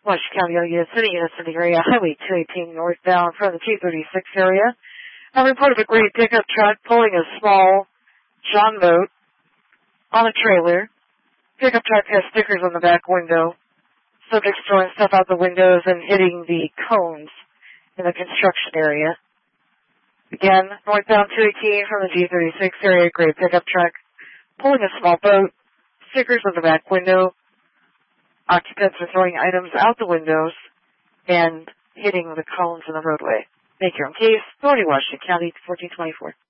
Washington County units in the area, Highway 218 northbound from the 236 area. A report of a gray pickup truck pulling a small John boat on a trailer. Pickup truck has stickers on the back window. Subjects throwing stuff out the windows and hitting the cones in the construction area. Again, northbound 218 from the G36 area, gray pickup truck pulling a small boat. Stickers on the back window. Occupants are throwing items out the windows and hitting the cones in the roadway. Make your own case. Authority, Washington County, 1424.